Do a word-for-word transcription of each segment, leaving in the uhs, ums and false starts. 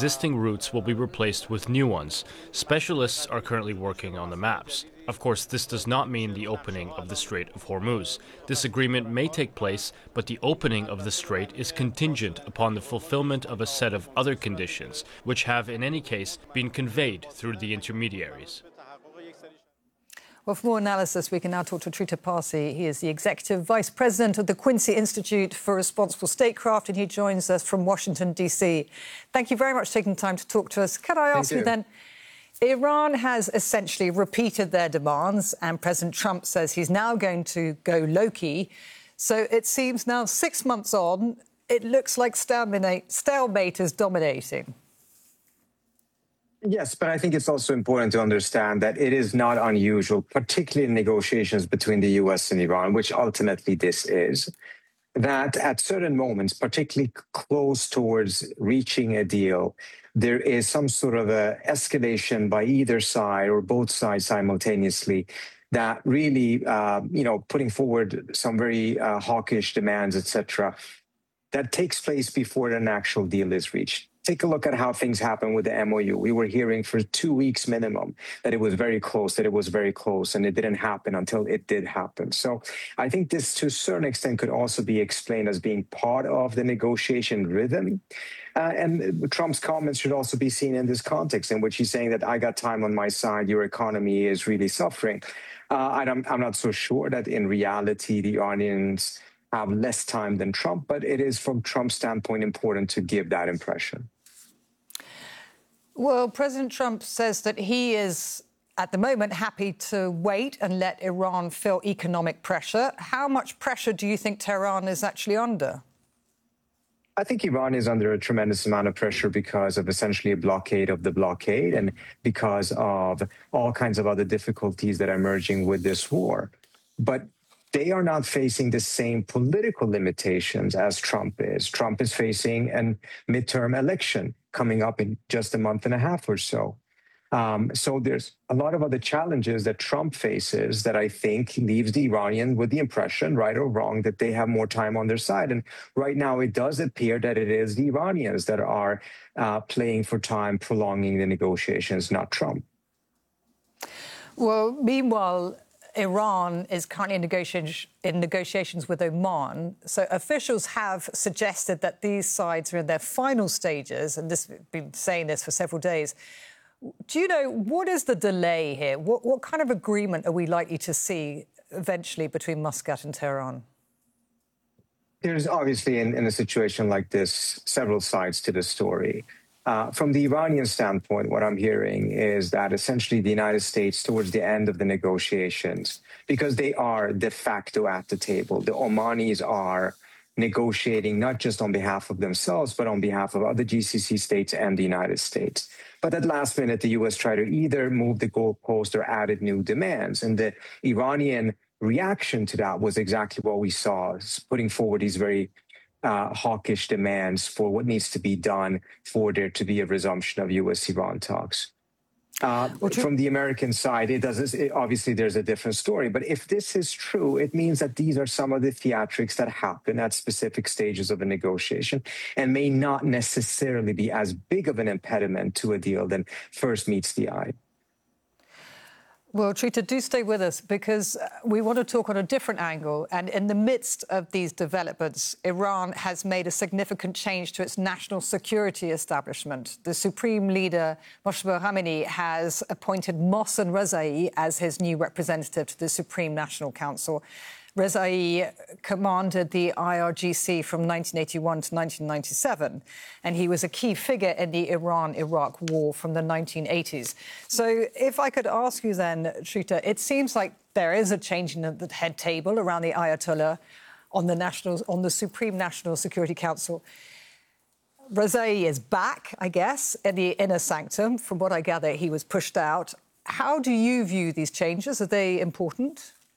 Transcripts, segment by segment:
existing routes will be replaced with new ones. Specialists are currently working on the maps. Of course, this does not mean the opening of the Strait of Hormuz. This agreement may take place, but the opening of the strait is contingent upon the fulfillment of a set of other conditions, which have, in any case, been conveyed through the intermediaries. Well, for more analysis, we can now talk to Trita Parsi. He is the Executive Vice President of the Quincy Institute for Responsible Statecraft, and he joins us from Washington, D C. Thank you very much for taking the time to talk to us. Can I ask you. you then, Iran has essentially repeated their demands, and President Trump says he's now going to go low-key. So it seems now, six months on, it looks like stalemate, stalemate is dominating. Yes, but I think it's also important to understand that it is not unusual, particularly in negotiations between the U S and Iran, which ultimately this is, that at certain moments, particularly close towards reaching a deal, there is some sort of a escalation by either side or both sides simultaneously that really, uh, you know, putting forward some very uh, hawkish demands, et cetera, that takes place before an actual deal is reached. Take a look at how things happen with the M O U. We were hearing for two weeks minimum that it was very close, that it was very close, and it didn't happen until it did happen. So I think this, to a certain extent, could also be explained as being part of the negotiation rhythm. Uh, and Trump's comments should also be seen in this context, in which he's saying that I got time on my side, your economy is really suffering. Uh, I'm, I'm not so sure that in reality the Iranians have less time than Trump, but it is, from Trump's standpoint, important to give that impression. Well, President Trump says that he is, at the moment, happy to wait and let Iran feel economic pressure. How much pressure do you think Tehran is actually under? I think Iran is under a tremendous amount of pressure because of essentially a blockade of the blockade and because of all kinds of other difficulties that are emerging with this war. But they are not facing the same political limitations as Trump is. Trump is facing a midterm election coming up in just a month and a half or so. Um, so there's a lot of other challenges that Trump faces that I think leaves the Iranian with the impression, right or wrong, that they have more time on their side. And right now it does appear that it is the Iranians that are uh, playing for time, prolonging the negotiations, not Trump. Well, meanwhile, Iran is currently in, negotiation, in negotiations with Oman. So officials have suggested that these sides are in their final stages, and this have been saying this for several days. Do you know, what is the delay here? What, what kind of agreement are we likely to see eventually between Muscat and Tehran? There's obviously, in, in a situation like this, several sides to the story. Uh, from the Iranian standpoint, what I'm hearing is that essentially the United States, towards the end of the negotiations, because they are de facto at the table, the Omanis are negotiating not just on behalf of themselves, but on behalf of other G C C states and the United States. But at last minute, the U S tried to either move the goalpost or added new demands. And the Iranian reaction to that was exactly what we saw, putting forward these very Uh, hawkish demands for what needs to be done for there to be a resumption of U S Iran talks. Uh, well, from the American side, it doesn't. It, obviously, there's a different story. But if this is true, it means that these are some of the theatrics that happen at specific stages of a negotiation and may not necessarily be as big of an impediment to a deal than first meets the eye. Well, Trita, do stay with us, because we want to talk on a different angle. And in the midst of these developments, Iran has made a significant change to its national security establishment. The Supreme Leader, Moshtaba Khamenei, has appointed Mohsen Rezaei as his new representative to the Supreme National Council. Rezaei commanded the I R G C from nineteen eighty-one to nineteen ninety-seven, and he was a key figure in the Iran-Iraq war from the nineteen eighties. So if I could ask you then, Trita, it seems like there is a change in the head table around the Ayatollah on the, national, on the Supreme National Security Council. Rezaei is back, I guess, in the inner sanctum. From what I gather, he was pushed out. How do you view these changes? Are they important?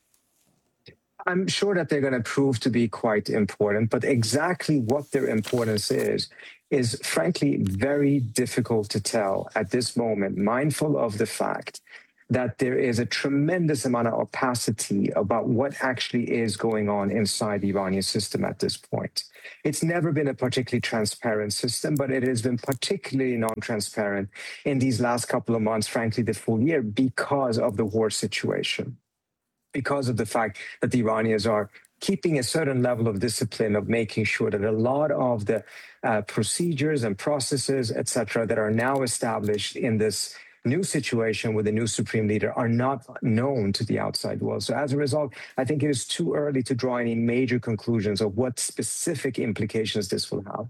I'm sure that they're going to prove to be quite important, but exactly what their importance is, is frankly very difficult to tell at this moment, mindful of the fact that there is a tremendous amount of opacity about what actually is going on inside the Iranian system at this point. It's never been a particularly transparent system, but it has been particularly non-transparent in these last couple of months, frankly, the full year, because of the war situation, because of the fact that the Iranians are keeping a certain level of discipline of making sure that a lot of the uh, procedures and processes, et cetera, that are now established in this new situation with the new supreme leader are not known to the outside world. So as a result, I think it is too early to draw any major conclusions of what specific implications this will have.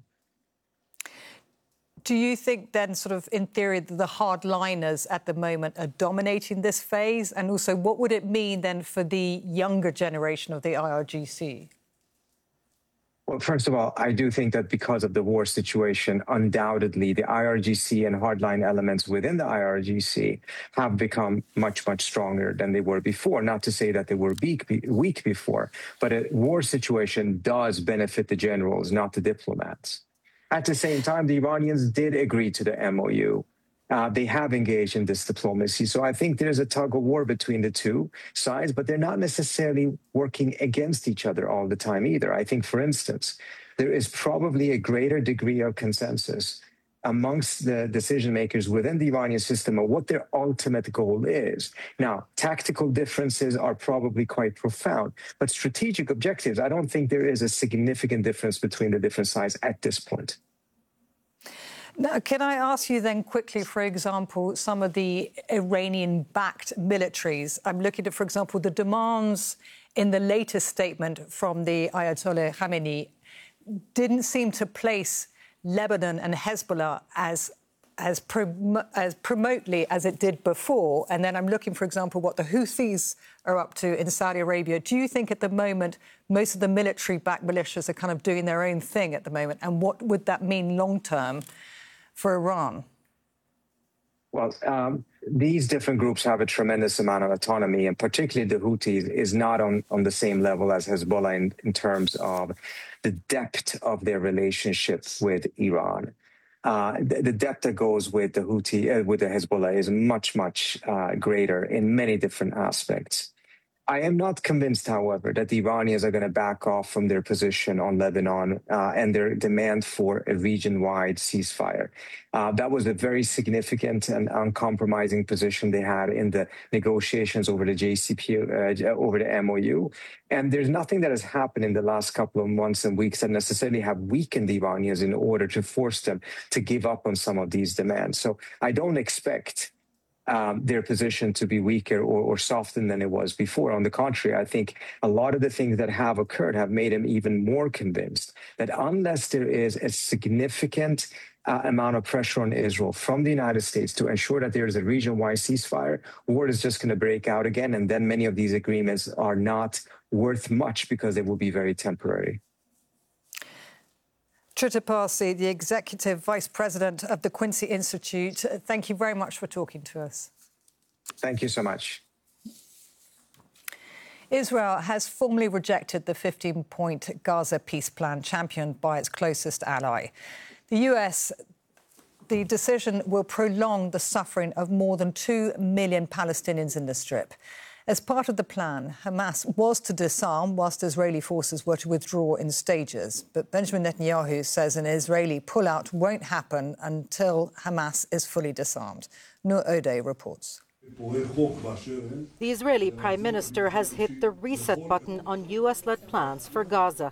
Do you think then, sort of in theory, that the hardliners at the moment are dominating this phase? And also, what would it mean then for the younger generation of the I R G C? Well, first of all, I do think that because of the war situation, undoubtedly, the I R G C and hardline elements within the I R G C have become much, much stronger than they were before. Not to say that they were weak, weak before, but a war situation does benefit the generals, not the diplomats. At the same time, the Iranians did agree to the M O U. Uh, they have engaged in this diplomacy. So I think there's a tug of war between the two sides, but they're not necessarily working against each other all the time either. I think, for instance, there is probably a greater degree of consensus amongst the decision makers within the Iranian system of what their ultimate goal is. Now, tactical differences are probably quite profound, but strategic objectives, I don't think there is a significant difference between the different sides at this point. Now, can I ask you then quickly, for example, some of the Iranian-backed militaries? I'm looking at, for example, the demands in the latest statement from the Ayatollah Khamenei didn't seem to place Lebanon and Hezbollah as as, prom as promotely as it did before. And then I'm looking, for example, what the Houthis are up to in Saudi Arabia. Do you think at the moment most of the military-backed militias are kind of doing their own thing at the moment? And what would that mean long-term for Iran? Well, um, these different groups have a tremendous amount of autonomy, and particularly the Houthis is not on, on the same level as Hezbollah in, in terms of the depth of their relationship with Iran. Uh, the, the depth that goes with the Houthi, uh, with the Hezbollah is much, much uh, greater in many different aspects. I am not convinced, however, that the Iranians are going to back off from their position on Lebanon uh, and their demand for a region-wide ceasefire. Uh, that was a very significant and uncompromising position they had in the negotiations over the J C P O A, uh, over the M O U. And there's nothing that has happened in the last couple of months and weeks that necessarily have weakened the Iranians in order to force them to give up on some of these demands. So I don't expect Um, their position to be weaker or, or softened than it was before. On the contrary, I think a lot of the things that have occurred have made him even more convinced that unless there is a significant uh, amount of pressure on Israel from the United States to ensure that there is a region-wide ceasefire, war is just going to break out again, and then many of these agreements are not worth much because they will be very temporary. Trita Parsi, the Executive Vice President of the Quincy Institute, thank you very much for talking to us. Thank you so much. Israel has formally rejected the fifteen-point Gaza peace plan championed by its closest ally. The U S, the decision will prolong the suffering of more than two million Palestinians in the Strip. As part of the plan, Hamas was to disarm whilst Israeli forces were to withdraw in stages. But Benjamin Netanyahu says an Israeli pullout won't happen until Hamas is fully disarmed. Noor Odeh reports. The Israeli Prime Minister has hit the reset button on U S-led plans for Gaza.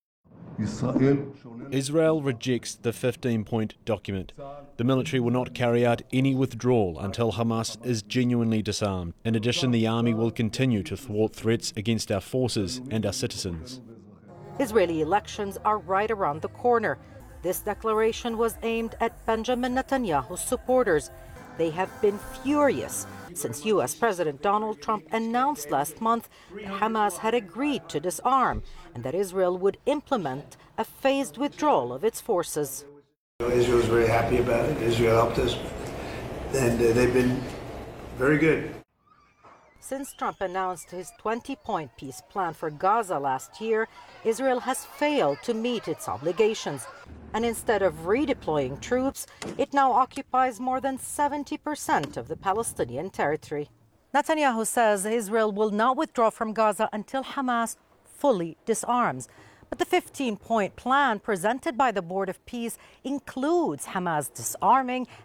Israel rejects the fifteen-point document. The military will not carry out any withdrawal until Hamas is genuinely disarmed. In addition, the army will continue to thwart threats against our forces and our citizens. Israeli elections are right around the corner. This declaration was aimed at Benjamin Netanyahu's supporters. They have been furious since U S President Donald Trump announced last month that Hamas had agreed to disarm and that Israel would implement a phased withdrawal of its forces. Israel is very happy about it. Israel helped us, and uh, they've been very good. Since Trump announced his twenty-point peace plan for Gaza last year, Israel has failed to meet its obligations. And instead of redeploying troops, it now occupies more than seventy percent of the Palestinian territory. Netanyahu says Israel will not withdraw from Gaza until Hamas fully disarms. But the fifteen-point plan presented by the Board of Peace includes Hamas disarming